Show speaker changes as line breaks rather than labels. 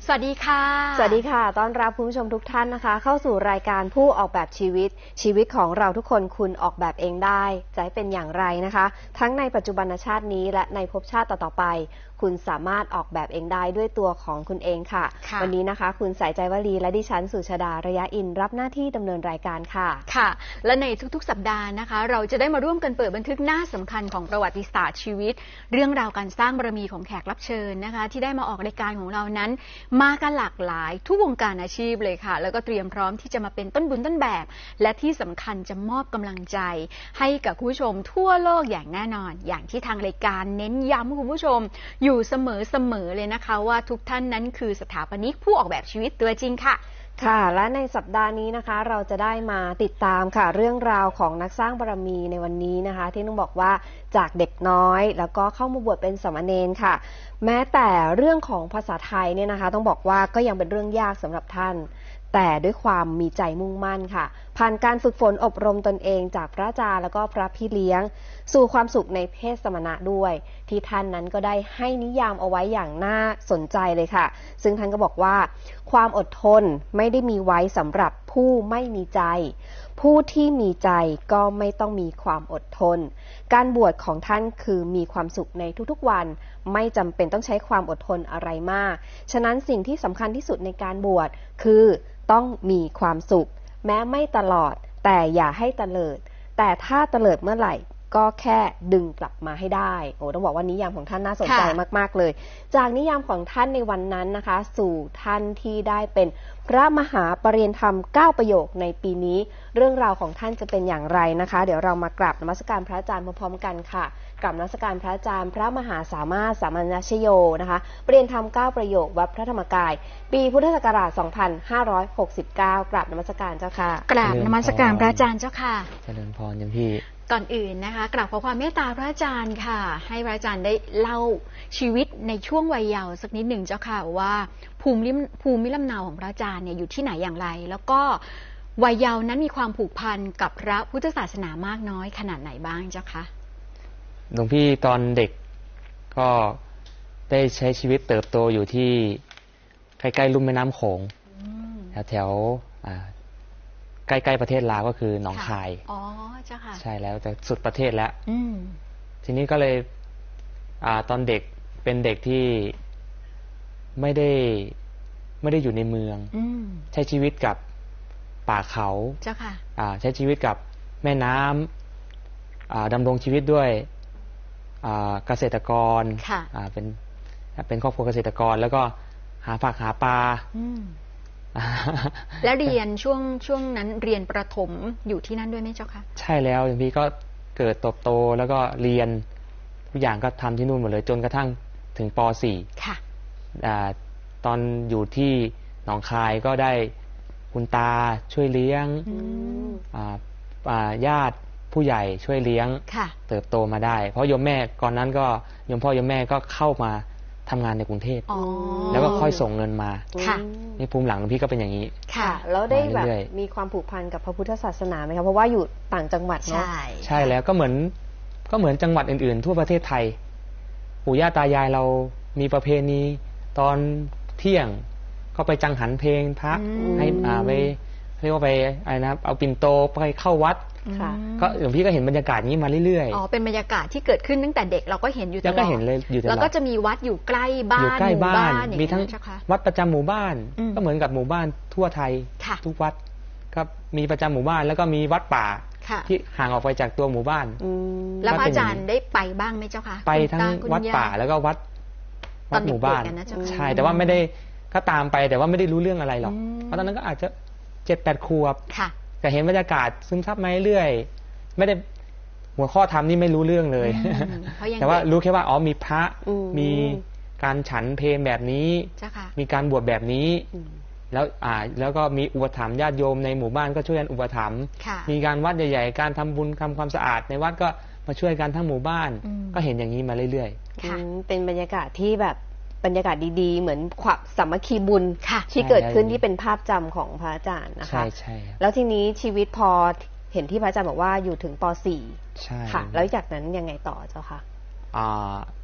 สวัสดีค่ะ
สวัสดีค่ะต้อนรับคุณผู้ชมทุกท่านนะคะเข้าสู่รายการผู้ออกแบบชีวิตของเราทุกคนคุณออกแบบเองได้จะให้เป็นอย่างไรนะคะทั้งในปัจจุบันชาตินี้และในภพชาติต่อๆไปคุณสามารถออกแบบเองได้ด้วยตัวของคุณเองค่ะวันนี้นะคะคุณสายใจวลีและดิฉันสุชดาระยะอินรับหน้าที่ดำเนินรายการค่ะ
ค่ะและในทุกๆสัปดาห์นะคะเราจะได้มาร่วมกันเปิดบันทึกหน้าสำคัญของประวัติศาสตร์ชีวิตเรื่องราวการสร้างบารมีของแขกรับเชิญนะคะที่ได้มาออกรายการของเรานั้นมากันหลากหลายทุกวงการอาชีพเลยค่ะแล้วก็เตรียมพร้อมที่จะมาเป็นต้นบุญต้นแบบและที่สำคัญจะมอบกำลังใจให้กับคุณผู้ชมทั่วโลกอย่างแน่นอนอย่างที่ทางรายการเน้นย้ำคุณผู้ชมอยู่เสมอเลยนะคะว่าทุกท่านนั้นคือสถาปนิกผู้ออกแบบชีวิตตัวจริงค่ะ
ค่ะและในสัปดาห์นี้นะคะเราจะได้มาติดตามค่ะเรื่องราวของนักสร้างบารมีในวันนี้นะคะที่ต้องบอกว่าจากเด็กน้อยแล้วก็เข้ามาบวชเป็นสามเณรค่ะแม้แต่เรื่องของภาษาไทยเนี่ยนะคะต้องบอกว่าก็ยังเป็นเรื่องยากสำหรับท่านแต่ด้วยความมีใจมุ่งมั่นค่ะผ่านการฝึกฝนอบรมตนเองจากพระอาจารย์แล้วก็พระพี่เลี้ยงสู่ความสุขในเพศสมณะด้วยที่ท่านนั้นก็ได้ให้นิยามเอาไว้อย่างน่าสนใจเลยค่ะซึ่งท่านก็บอกว่าความอดทนไม่ได้มีไว้สำหรับผู้ไม่มีใจผู้ที่มีใจก็ไม่ต้องมีความอดทนการบวชของท่านคือมีความสุขในทุกๆวันไม่จำเป็นต้องใช้ความอดทนอะไรมากฉะนั้นสิ่งที่สำคัญที่สุดในการบวชคือต้องมีความสุขแม้ไม่ตลอดแต่อย่าให้เตลิดแต่ถ้าเตลิดเมื่อไหร่ก็แค่ดึงกลับมาให้ได้ต้องบอกว่านิยามของท่านน่าสนใจมากๆเลยจากนิยามของท่านในวันนั้นนะคะสู่ท่านที่ได้เป็นพระมหาปรริยธรรม9ประโยคในปีนี้เรื่องราวของท่านจะเป็นอย่างไรนะคะเดี๋ยวเรามากราบนมัสการพระอาจารย์พร้อมๆกันค่ะกราบนมัสการพระอาจารย์พระมหาสามารถสามัญชโยนะคะปรริยธรรม9ประโยควัดพระธรรมกายปีพุทธศักราช2569กราบนมัสการเจ้าค่ะ
กราบนมัสการพระอาจารย์เจ้าค่ะ
เจริญพรอย่างพี่
ก่อนอื่นนะคะกราบขอความเมตตาพระอาจารย์ค่ะให้พระอาจารย์ได้เล่าชีวิตในช่วงวัยเยาว์สักนิดหนึ่งเจ้าค่ะว่าภูมิลำเนาของพระอาจารย์เนี่ยอยู่ที่ไหนอย่างไรแล้วก็วัยเยาว์นั้นมีความผูกพันกับพระพุทธศาสนามากน้อยขนาดไหนบ้างเจ้าคะ
หลวงพี่ตอนเด็กก็ได้ใช้ชีวิตเติบโตอยู่ที่ใกล้ๆลุ่มแม่น้ำโขงแถวใกล้ๆประเทศลาวก็คือหนองคาย
อ๋อเจ้าค่ะ
ใช่แล้วแต่สุดประเทศแล้วทีนี้ก็เลยตอนเด็กเป็นเด็กที่ไม่ได้อยู่ในเมืองใช้ชีวิตกับป่าเขา
เจ้าค่ะ
ใช้ชีวิตกับแม่น้ำดำรงชีวิตด้วยเกษตรกรเป็นครอบครัวเกษตรกรแล้วก็หาผักหาปลา
แล้วเรียนช่วงนั้นเรียนประถมอยู่ที่นั่นด้วยไหมเจ้าคะ
ใช่แล้วอย่างพี่ก็เกิดโตแล้วก็เรียนทุกอย่างก็ทำที่นู่นหมดเลยจนกระทั่งถึงป .4
ค่ะ
ตอนอยู่ที่หนองคายก็ได้คุณตาช่วยเลี้ยงญาติผู้ใหญ่ช่วยเลี้ยงเติบโตมาได้เพราะโยมแม่ก่อนนั้นก็โยมพ่อโยมแม่ก็เข้ามาทำงานในกรุงเทพแล้วก็ค่อยส่งเงินมานี่ภูมิหลังพี่ก็เป็นอย่างนี้
ค่ะแล้วได้แบบมีความผูกพันกับพระพุทธศาสนาไหมคะเพราะว่าอยู่ต่างจังหวัดเนาะ
ใช่แล้วก็เหมือนจังหวัดอื่นๆทั่วประเทศไทยปู่ย่าตายายเรามีประเพณีตอนเที่ยงก็ไปจังหันเพลงพระให้ไปเรียกว่าไปอะไรนะเอาปิ่นโตไปเข้าวัดก็หลวงพี่ก็เห็นบรรยากาศนี้มาเรื่อย
ๆเป็นบรรยากาศที่เกิดขึ้นตั้งแต่เด็กเราก็เห็นอยู่ตลอด
แล้วก็เห็นเลยอยู่ตลอด
แล้วก็จะมีวัดอยู่ใกล้บ้าน
มีทั้งวัดประจำหมู่บ้านก็เหมือนกับหมู่บ้านทั่วไทยทุกวัดก็มีประจำหมู่บ้านแล้วก็มีวัดป่าที่ห่างออกไปจากตัวหมู่บ้าน
แล้วพระอาจารย์ได้ไปบ้างไหมเจ้าคะ
ไปทั้งวัดป่าแล้วก็วัดหมู่บ้านใช่แต่ว่าไม่ได้ก็ตามไปแต่ว่าไม่ได้รู้เรื่องอะไรหรอกเพราะตอนนั้นก็อาจจะ7-8 ขวบแต่เห็นบรรยากาศซึมซับมาเรื่อยไม่ได้หัวข้อธรรมนี่ไม่รู้เรื่องเลยแต่ว่ารู้แค่ว่ามีพระมีการฉันเพลแบบนี้มีการบวชแบบนี้แล้วก็มีอุปถัมภ์ญาติโยมในหมู่บ้านก็ช่วยกันอุปถัมภ์มีการวัดใหญ่ๆการทำบุญทำความสะอาดในวัดก็มาช่วยกันทั้งหมู่บ้านก็เห็นอย่างนี้มาเรื่อย
ๆเป็นบรรยากาศที่แบบบรรยากาศดีๆเหมือนความสามัคคีบุญที่เกิดขึ้นที่เป็นภาพจำของพระอาจารย์นะคะ
ใช่
แล้วทีนี้ชีวิตพอเห็นที่พระอาจารย์บอกว่าอยู่ถึงป .4 ค่ะแล้วจากนั้นยังไงต่อเจ้าคะ